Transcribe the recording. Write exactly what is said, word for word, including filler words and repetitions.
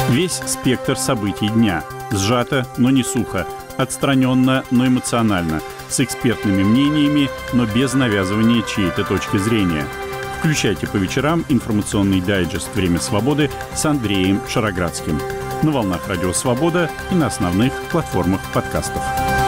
Весь спектр событий дня. Сжато, но не сухо. Отстраненно, но эмоционально. С экспертными мнениями, но без навязывания чьей-то точки зрения. Включайте по вечерам информационный дайджест «Время свободы» с Андреем Шароградским. На волнах Радио Свобода и на основных платформах подкастов.